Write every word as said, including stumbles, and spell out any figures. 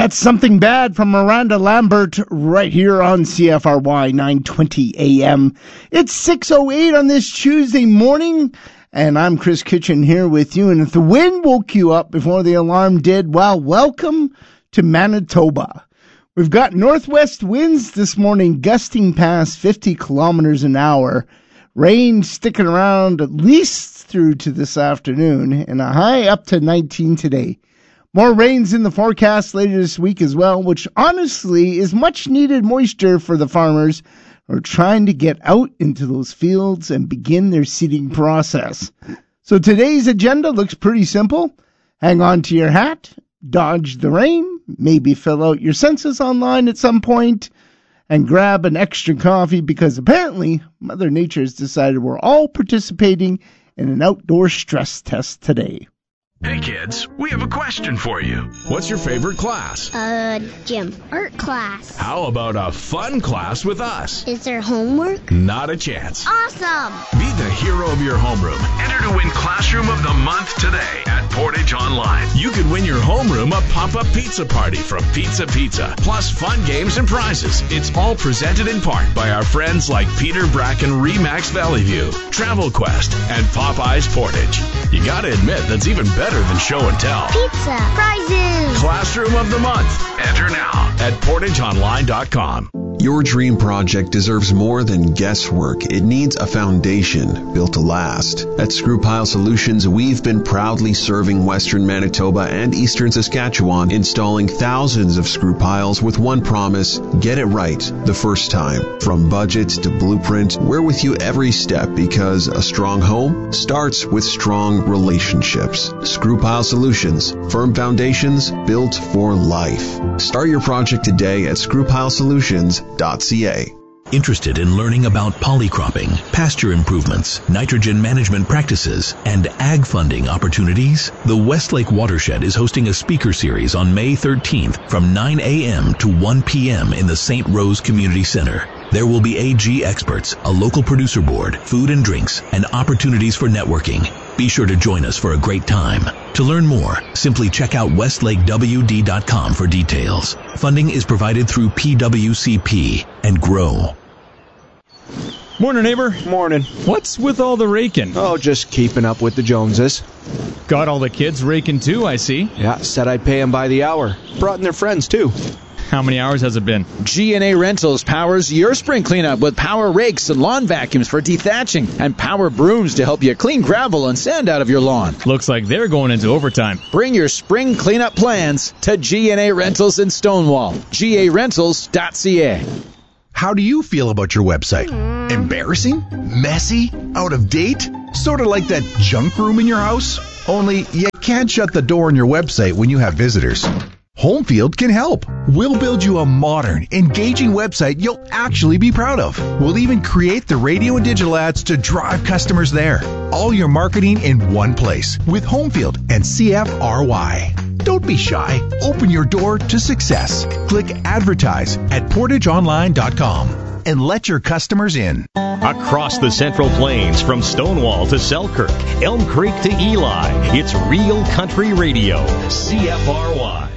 That's Something Bad from Miranda Lambert right here on C F R Y nine twenty A M. It's six oh eight on this Tuesday morning, and I'm Chris Kitchen here with you. And if the wind woke you up before the alarm did, well, welcome to Manitoba. We've got northwest winds this morning gusting past fifty kilometers an hour. Rain sticking around at least through to this afternoon, and a high up to nineteen today. More rains in the forecast later this week as well, which honestly is much needed moisture for the farmers who are trying to get out into those fields and begin their seeding process. So today's agenda looks pretty simple. Hang on to your hat, dodge the rain, maybe fill out your census online at some point, and grab an extra coffee because apparently Mother Nature has decided we're all participating in an outdoor stress test today. Hey kids, we have a question for you. What's your favorite class? Uh, gym. Art class. How about a fun class with us? Is there homework? Not a chance. Awesome! Be the hero of your homeroom. Enter to win Classroom of the Month today at Portage Online. You could win your homeroom a pop-up pizza party from Pizza Pizza, plus fun games and prizes. It's all presented in part by our friends like Peter Bracken Remax Valley View, Travel Quest, and Popeyes Portage. You gotta admit, that's even better than show and tell. Pizza. Prizes. Classroom of the Month. Enter now at portage online dot com. Your dream project deserves more than guesswork. It needs a foundation built to last. At Screw Pile Solutions, we've been proudly serving Western Manitoba and Eastern Saskatchewan, installing thousands of screw piles with one promise: get it right the first time. From budget to blueprint, we're with you every step because a strong home starts with strong relationships. Screw Pile Solutions, firm foundations built for life. Start your project today at screw pile solutions dot c a. Interested in learning about polycropping, pasture improvements, nitrogen management practices, and ag funding opportunities? The Westlake Watershed is hosting a speaker series on May thirteenth from nine a.m. to one p.m. in the Saint Rose Community Center. There will be A G experts, a local producer board, food and drinks, and opportunities for networking. Be sure to join us for a great time. To learn more, simply check out westlake w d dot com for details. Funding is provided through P W C P and GROW. Morning, neighbor. Morning. What's with all the raking? Oh, just keeping up with the Joneses. Got all the kids raking too, I see. Yeah, said I'd pay them by the hour. Brought in their friends too. How many hours has it been? G and A Rentals powers your spring cleanup with power rakes and lawn vacuums for dethatching and power brooms to help you clean gravel and sand out of your lawn. Looks like they're going into overtime. Bring your spring cleanup plans to G and A Rentals in Stonewall. G A rentals dot c a. How do you feel about your website? Embarrassing? Messy? Out of date? Sort of like that junk room in your house? Only you can't shut the door on your website when you have visitors. Homefield can help. We'll build you a modern, engaging website you'll actually be proud of. We'll even create the radio and digital ads to drive customers there. All your marketing in one place with Homefield and C F R Y. Don't be shy. Open your door to success. Click Advertise at portage online dot com and let your customers in. Across the Central Plains, from Stonewall to Selkirk, Elm Creek to Eli, it's Real Country Radio, C F R Y.